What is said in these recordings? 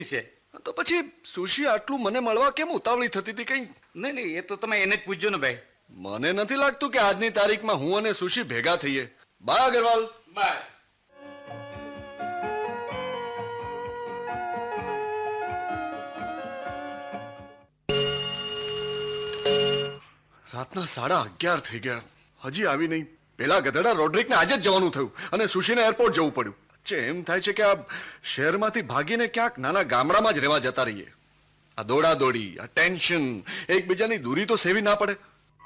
છે. તો પછી સુશી આટલું મને મળવા કેમ ઉતાવળી થતી હતી કઈ? નહીં એ તો તમે એને જ પૂછજો ને ભાઈ. મને નથી લાગતું કે આજની તારીખમાં હું અને સુશી ભેગા થઈએ. બાય અગ્રવાલ. બાય. રાતના 11:30 થઈ ગયા, હજી આવી નહીં. પેલા ગધેડા રોડ્રિકને આજે જ જવાનું થયું અને સુશીને એરપોર્ટ જવું પડ્યું. એમ થાય છે કે આ શહેરમાંથી ભાગીને ક્યાંક નાના ગામડામાં જ રહેવા જતા રહીએ. આ દોડા દોડી, આ ટેન્શન, એકબીજાની દૂરી તો સેવી ના પડે.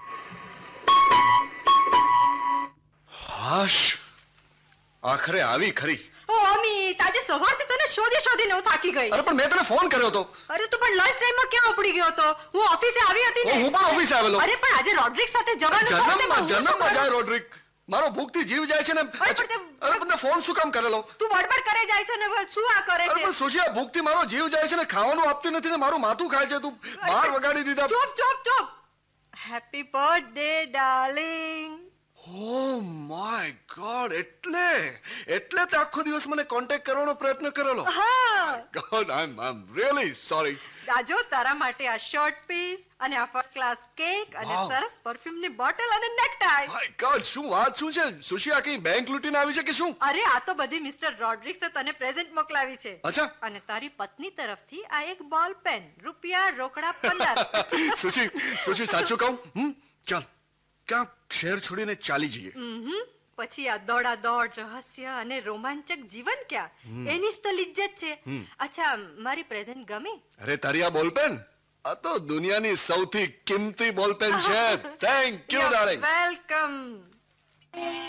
હાશ, આખરે આવી ખરી. ઓ અમિત, આજે સવારથી તને શોધીને હું થાકી ગઈ. અરે પણ મેં તને ફોન કર્યો હતો. અરે તું પણ લંચ ટાઈમમાં ક્યાં ઉપડી ગયો હતો? હું ઓફિસે આવી હતી ને. હું પણ ઓફિસે આવેલો. અરે પણ આજે રોડ્રિક સાથે જવાનું જન્મમાં જાય રોડ્રિક. મારો ભૂખથી જીવ જાય છે ને. અરે પણ ફોન શું કામ કરેલો? તું બડબડ કરે જાય છે ને શું આ કરે છે? પણ સુશી, ભૂખથી મારો જીવ જાય છે ને, ખાવાનું આપતી નથી ને, મારું માથું ખાય છે. તું બહાર વગાડી દીધા. ચૂપ. Happy birthday darling. Oh my God, એટલે તે આખો દિવસ મને કોન્ટેક્ટ કરવાનો પ્રયત્ન કરેલો. હા God, I am really sorry. આજો તારા માટે આ શોર્ટ પીસ અને આ ફર્સ્ટ ક્લાસ કેક અને સરસ પરફ્યુમ ની બોટલ અને નેકટાઈ. માય ગોડ, શું વાત શું છે સુશી? આ કઈ બેંક લૂંટીને આવી છે કે શું? અરે આ તો બધી મિસ્ટર રોડ્રિક્સે તને પ્રેઝન્ટ મોકલાવી છે. અચ્છા. અને તારી પત્ની તરફથી આ એક બોલ પેન, રૂપિયા રોકડા 15. સુશી સાચું કહું? ચાલ ક્યાં શહેર છોડીને ચાલી જઈએ. પછી આ દોડ રહસ્ય અને રોમાંચક જીવન ક્યાં? એની જ તો લિજ્જત છે. અચ્છા, મારી પ્રેઝન્ટ ગમી? અરે તારી આ બોલપેન, આ તો દુનિયાની સૌથી કિંમતી બોલપેન છે. Thank you darling. વેલકમ.